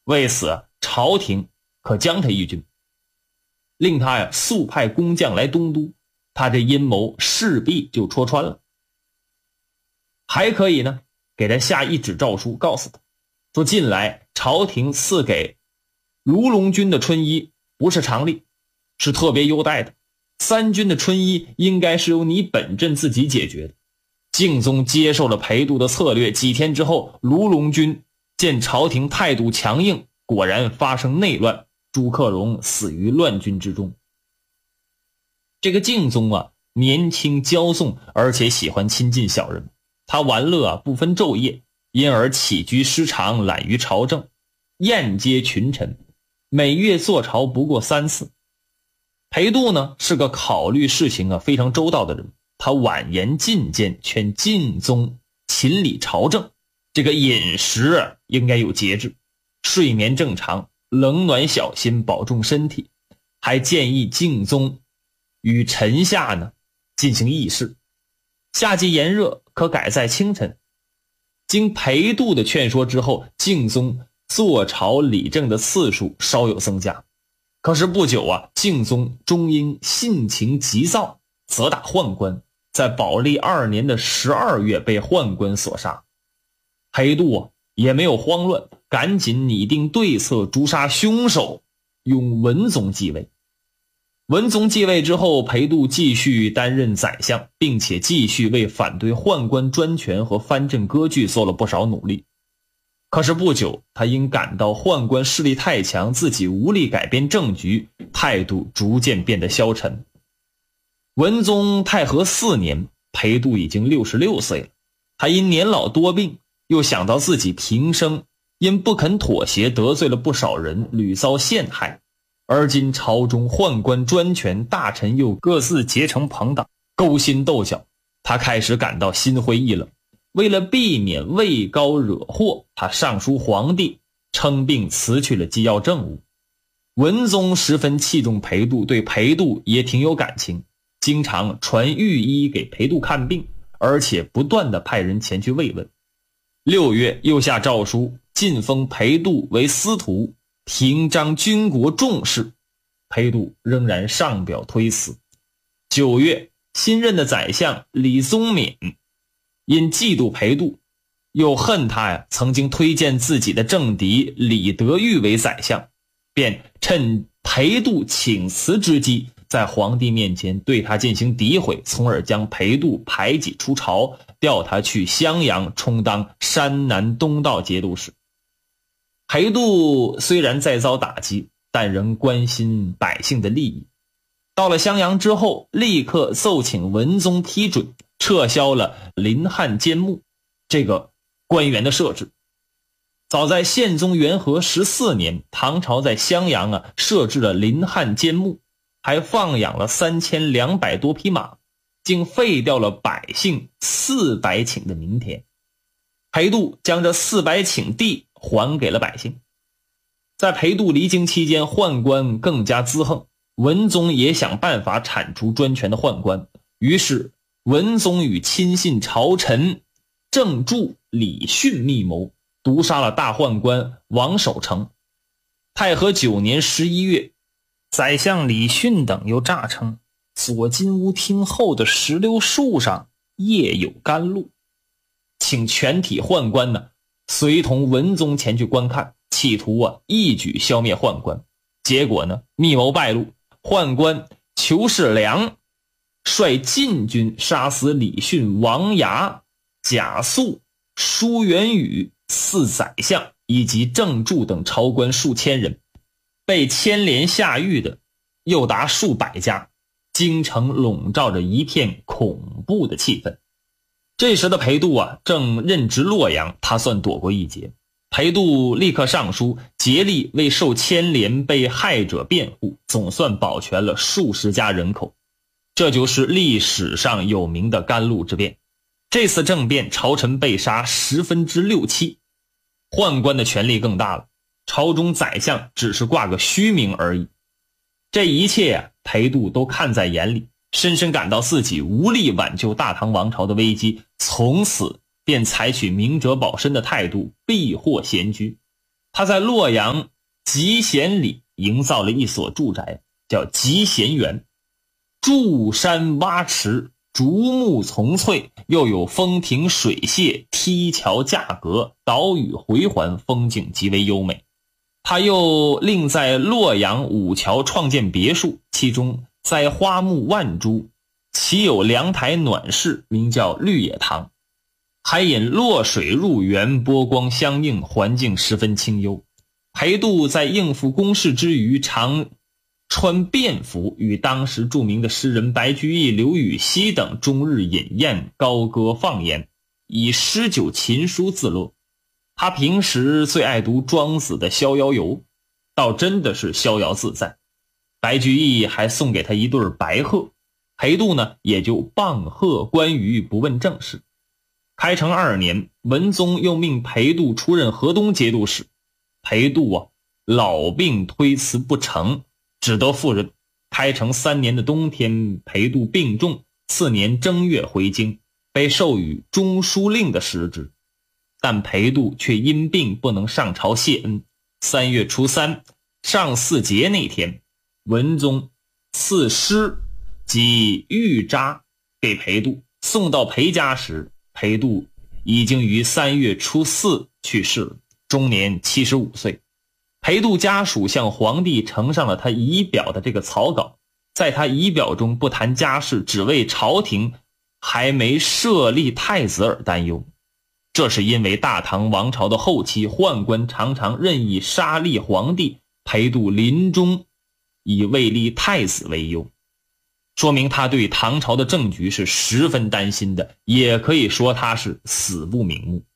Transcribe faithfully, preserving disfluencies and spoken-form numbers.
为此朝廷可将他一军，令他呀速派工匠来东都，他这阴谋势必就戳穿了。还可以呢，给他下一纸诏书，告诉他说，近来朝廷赐给卢龙军的春衣不是常例，是特别优待的，三军的春衣应该是由你本镇自己解决的。敬宗接受了裴度的策略，几天之后，卢龙军见朝廷态度强硬，果然发生内乱，朱克融死于乱军之中。这个敬宗啊，年轻骄纵，而且喜欢亲近小人，他玩乐啊不分昼夜，因而起居失常，懒于朝政，厌接群臣，每月坐朝不过三次。裴度呢是个考虑事情啊非常周到的人，他婉言进谏，劝敬宗勤理朝政，这个饮食应该有节制，睡眠正常，冷暖小心，保重身体，还建议敬宗与臣下呢进行议事，夏季炎热可改在清晨。经裴度的劝说之后，敬宗坐朝理政的次数稍有增加。可是不久啊，敬宗终因性情急躁，责打宦官，在宝历二年的十二月被宦官所杀。裴度啊也没有慌乱，赶紧拟定对策，诛杀凶手，用文宗继位。文宗继位之后，裴度继续担任宰相，并且继续为反对宦官专权和藩镇割据做了不少努力。可是不久，他因感到宦官势力太强，自己无力改变政局，态度逐渐变得消沉。文宗太和四年，裴度已经六十六岁了，他因年老多病，又想到自己平生因不肯妥协得罪了不少人，屡遭陷害，而今朝中宦官专权，大臣又各自结成朋党，勾心斗角，他开始感到心灰意冷。为了避免位高惹祸，他上书皇帝，称病辞去了机要政务。文宗十分器重裴度，对裴度也挺有感情，经常传御医给裴度看病，而且不断地派人前去慰问。六月又下诏书，晋封裴度为司徒，平章军国重事。裴度仍然上表推辞。九月，新任的宰相李宗闵因嫉妒裴度，又恨他呀曾经推荐自己的政敌李德裕为宰相，便趁裴度请辞之机，在皇帝面前对他进行诋毁，从而将裴度排挤出朝，调他去襄阳充当山南东道节度使。裴度虽然再遭打击，但仍关心百姓的利益。到了襄阳之后，立刻奏请文宗批准撤销了临汉监牧这个官员的设置。早在宪宗元和十四年，唐朝在襄阳啊设置了临汉监牧，还放养了三千两百多匹马，竟废掉了百姓四百顷的民田。裴度将这四百顷地还给了百姓。在裴度离京期间，宦官更加滋横，文宗也想办法铲除专权的宦官，于是文宗与亲信朝臣郑注、李训密谋，毒杀了大宦官王守成。太和九年十一月，宰相李训等又诈称左金屋厅后的石榴树上叶有甘露，请全体宦官呢随同文宗前去观看，企图啊一举消灭宦官。结果呢密谋败露，宦官裘世良率禁军杀死李训、王牙、贾肃、舒元宇四宰相以及郑注等朝官数千人，被牵连下狱的又达数百家，京城笼罩着一片恐怖的气氛。这时的裴度啊正任职洛阳，他算躲过一劫。裴度立刻上书，竭力为受牵连被害者辩护，总算保全了数十家人口。这就是历史上有名的甘露之变。这次政变，朝臣被杀十分之六七，宦官的权力更大了，朝中宰相只是挂个虚名而已。这一切啊，裴度都看在眼里，深深感到自己无力挽救大唐王朝的危机，从此便采取明哲保身的态度，避祸闲居。 他在洛阳集贤里营造了一所住宅，叫集贤园，筑山挖池，竹木丛翠，又有风亭水榭，梯桥架阁，岛屿回环，风景极为优美。他又另在洛阳五桥创建别墅，其中栽花木万株，其有凉台暖室，名叫绿野堂，还引洛水入园，波光相映，环境十分清幽。裴度在应付公事之余，常穿便服，与当时著名的诗人白居易、刘禹锡等终日饮宴，高歌放言，以诗酒琴书自乐。他平时最爱读庄子的《逍遥游》，倒真的是逍遥自在。白居易还送给他一对白鹤，裴度呢也就傍鹤观鱼，不问政事。开成二年，文宗又命裴度出任河东节度使。裴度啊老病推辞不成，只得赴任。开成三年的冬天，裴度病重，次年正月回京，被授予中书令的实职。但裴度却因病不能上朝谢恩。三月初三，上巳节那天，文宗赐诗及玉札给裴度，送到裴家时，裴度已经于三月初四去世了，终年七十五岁。裴度家属向皇帝呈上了他仪表的这个草稿，在他仪表中不谈家事，只为朝廷还没设立太子而担忧。这是因为大唐王朝的后期，宦官常常任意杀立皇帝，裴度临终以未立太子为忧，说明他对唐朝的政局是十分担心的，也可以说他是死不瞑目。